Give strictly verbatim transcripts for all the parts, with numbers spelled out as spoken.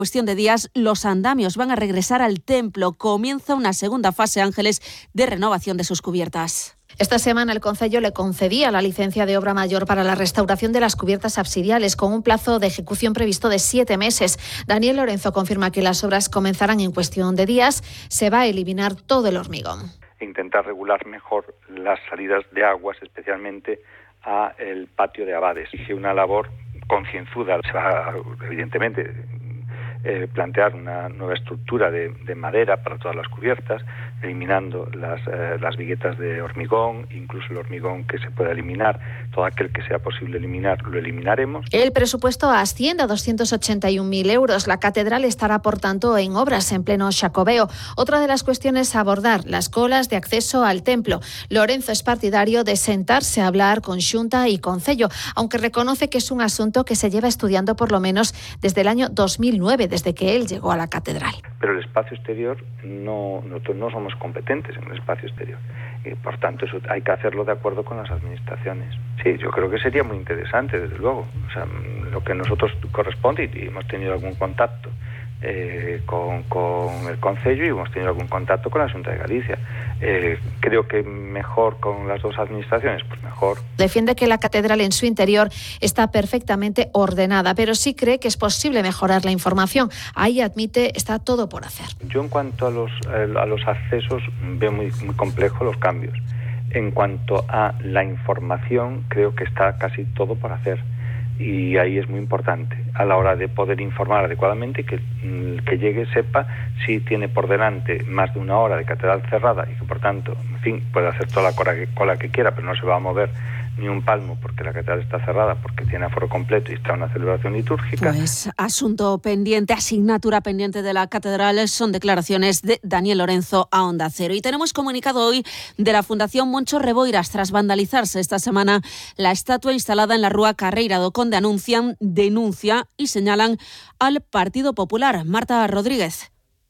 cuestión de días, los andamios van a regresar al templo. Comienza una segunda fase, Ángeles, de renovación de sus cubiertas. Esta semana el Concello le concedía la licencia de obra mayor para la restauración de las cubiertas absidiales con un plazo de ejecución previsto de siete meses. Daniel Lorenzo confirma que las obras comenzarán en cuestión de días. Se va a eliminar todo el hormigón. Intentar regular mejor las salidas de aguas, especialmente a el patio de abades. Hice una labor concienzuda. Se va, evidentemente, eh, plantear una nueva estructura de, de madera para todas las cubiertas, eliminando las, eh, las viguetas de hormigón, incluso el hormigón que se pueda eliminar, todo aquel que sea posible eliminar, lo eliminaremos. El presupuesto asciende a doscientos ochenta y un mil euros. La catedral estará, por tanto, en obras en pleno Xacobeo. Otra de las cuestiones a abordar, las colas de acceso al templo. Lorenzo es partidario de sentarse a hablar con Xunta y Concello, aunque reconoce que es un asunto que se lleva estudiando por lo menos desde el año dos mil nueve, desde que él llegó a la catedral. Pero el espacio exterior, no, nosotros no somos competentes en el espacio exterior y por tanto eso hay que hacerlo de acuerdo con las administraciones. Sí, yo creo que sería muy interesante, desde luego. O sea, lo que a nosotros corresponde, y hemos tenido algún contacto eh, con, con el Concello y hemos tenido algún contacto con la Xunta de Galicia. Eh, creo que mejor con las dos administraciones, pues mejor. Defiende que la catedral en su interior está perfectamente ordenada, pero sí cree que es posible mejorar la información. Ahí admite, está todo por hacer. Yo en cuanto a los, a los accesos veo muy, muy complejo los cambios. En cuanto a la información, creo que está casi todo por hacer. Y ahí es muy importante a la hora de poder informar adecuadamente, que el que llegue sepa si tiene por delante más de una hora de catedral cerrada y que por tanto, en fin, puede hacer toda la cola que, cola que quiera, pero no se va a mover ni un palmo porque la catedral está cerrada, porque tiene aforo completo y está una celebración litúrgica. Pues asunto pendiente, asignatura pendiente de la catedral, son declaraciones de Daniel Lorenzo a Onda Cero. Y tenemos comunicado hoy de la Fundación Moncho Reboiras tras vandalizarse esta semana la estatua instalada en la Rúa Carreira do Conde. Anuncian denuncia y señalan al Partido Popular. Marta Rodríguez.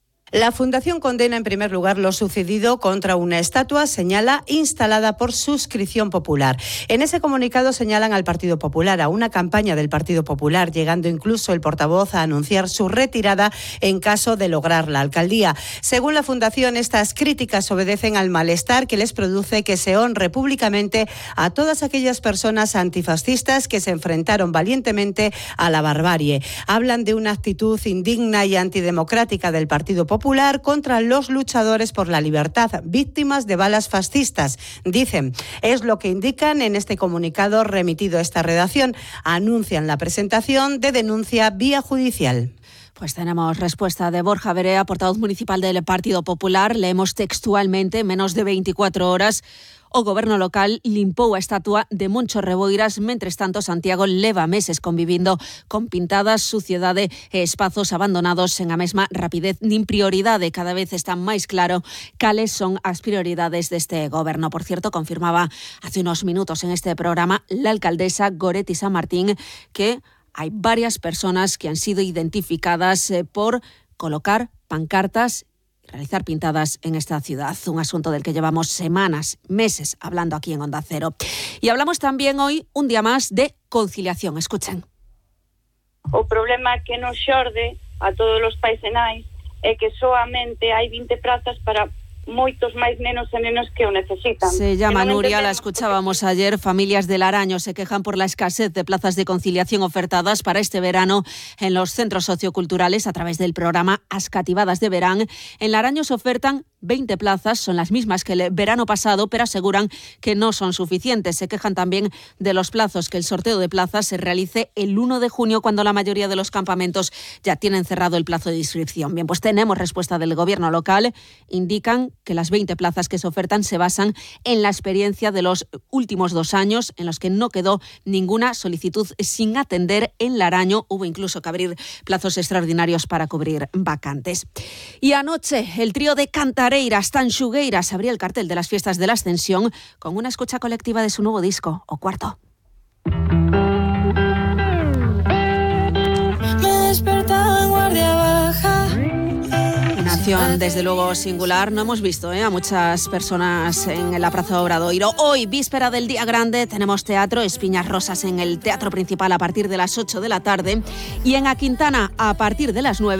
La Fundación condena en primer lugar lo sucedido contra una estatua, señala, instalada por suscripción popular. En ese comunicado señalan al Partido Popular, a una campaña del Partido Popular, llegando incluso el portavoz a anunciar su retirada en caso de lograr la alcaldía. Según la Fundación, estas críticas obedecen al malestar que les produce que se honre públicamente a todas aquellas personas antifascistas que se enfrentaron valientemente a la barbarie. Hablan de una actitud indigna y antidemocrática del Partido Popular Popular contra los luchadores por la libertad, víctimas de balas fascistas. Dicen, es lo que indican en este comunicado remitido a esta redacción. Anuncian la presentación de denuncia vía judicial. Pues tenemos respuesta de Borja Berea, portavoz municipal del Partido Popular. Leemos textualmente, menos de veinticuatro horas, o goberno local limpou a estatua de Moncho Reboiras, mentres tanto Santiago leva meses convivindo con pintadas, suciedade e espazos abandonados sen a mesma rapidez nin prioridade. Cada vez está máis claro cales son as prioridades deste goberno. Por cierto, confirmaba hace unos minutos en este programa la alcaldesa Goretti San Martín que hay varias personas que han sido identificadas eh, por colocar pancartas, realizar pintadas en esta ciudad, un asunto del que llevamos semanas, meses hablando aquí en Onda Cero. Y hablamos también hoy, un día más, de conciliación. Escuchen. O problema que nos xorde a todos os pais e nais é que soamente hai vinte prazas para moitos máis nenos e nenos que o necesitan. Se llama Nuria, la escuchábamos ayer. Familias del Araño se quejan por la escasez de plazas de conciliación ofertadas para este verano en los centros socioculturales a través del programa As Cativadas de Verán. En Laraño se ofertan veinte plazas, son las mismas que el verano pasado, pero aseguran que no son suficientes. Se quejan también de los plazos, que el sorteo de plazas se realice el uno de junio, cuando la mayoría de los campamentos ya tienen cerrado el plazo de inscripción. Bien, pues tenemos respuesta del gobierno local. Indican que las veinte plazas que se ofertan se basan en la experiencia de los últimos dos años, en los que no quedó ninguna solicitud sin atender en Laraño. Hubo incluso que abrir plazos extraordinarios para cubrir vacantes. Y anoche, el trío de Cantar Tanxugueiras abría el cartel de las fiestas de la Ascensión con una escucha colectiva de su nuevo disco, O Cuarto. Me despertaba en guardia baja. Una acción, desde luego, singular. No hemos visto ¿eh? a muchas personas en la Plaza Obradoiro. Hoy, víspera del Día Grande, tenemos teatro, Espiñas Rosas en el Teatro Principal a partir de las ocho de la tarde y en A Quintana a partir de las nueve.